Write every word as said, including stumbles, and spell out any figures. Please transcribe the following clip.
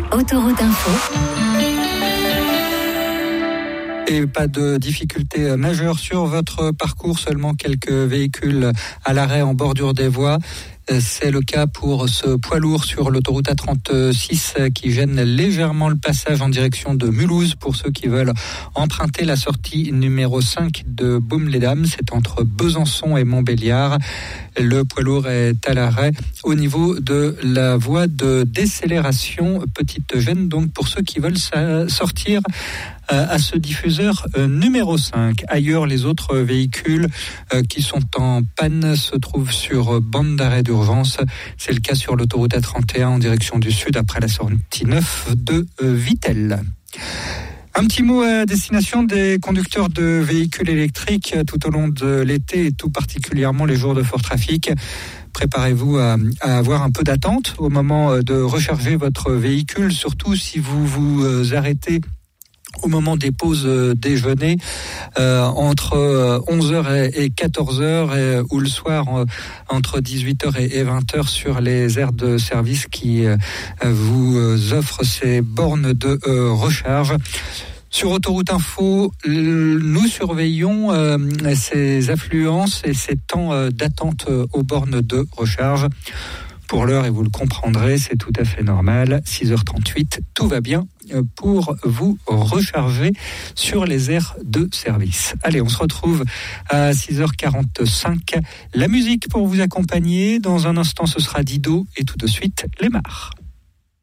Autoroute Info. Et pas de difficultés majeures sur votre parcours, seulement quelques véhicules à l'arrêt en bordure des voies. C'est le cas pour ce poids lourd sur l'autoroute A trente-six qui gêne légèrement le passage en direction de Mulhouse pour ceux qui veulent emprunter la sortie numéro cinq de Baume-les-Dames. C'est entre Besançon et Montbéliard. Le poids lourd est à l'arrêt au niveau de la voie de décélération. Petite gêne donc pour ceux qui veulent sortir à ce diffuseur numéro cinq. Ailleurs, les autres véhicules qui sont en panne se trouvent sur bande d'arrêt d'urgence. C'est le cas sur l'autoroute A trente et un en direction du sud après la sortie neuf de Vittel. Un petit mot à destination des conducteurs de véhicules électriques tout au long de l'été et tout particulièrement les jours de fort trafic. Préparez-vous à, à avoir un peu d'attente au moment de recharger votre véhicule, surtout si vous vous arrêtez au moment des pauses euh, déjeuner euh, entre euh, onze heures et, et quatorze heures et, ou le soir euh, entre dix-huit heures et, et vingt heures sur les aires de service qui euh, vous euh, offrent ces bornes de euh, recharge. Sur Autoroute Info, nous surveillons euh, ces affluences et ces temps euh, d'attente euh, aux bornes de recharge. Pour l'heure, et vous le comprendrez, c'est tout à fait normal. six heures trente-huit, tout va bien pour vous recharger sur les aires de service. Allez, on se retrouve à six heures quarante-cinq. La musique pour vous accompagner. Dans un instant, ce sera Dido et tout de suite, les Mars.